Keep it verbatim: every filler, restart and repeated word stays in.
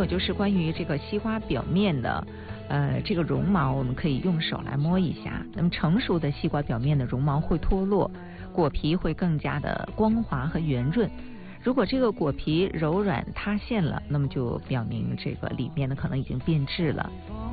有就是关于这个西瓜表面的呃这个绒毛，我们可以用手来摸一下。那么成熟的西瓜表面的绒毛会脱落，果皮会更加的光滑和圆润。如果这个果皮柔软塌陷了，那么就表明这个里面呢可能已经变质了。